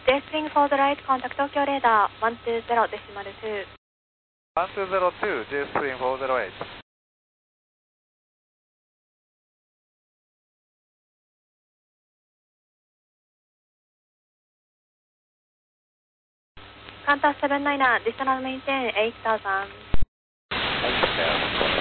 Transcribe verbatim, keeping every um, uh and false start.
J swing for the right, contact Tokyo radar one two zero decimal two. one two zero two, J swing four zero eight. Qantas seven niner, additional maintain eight thousand. eight thousand.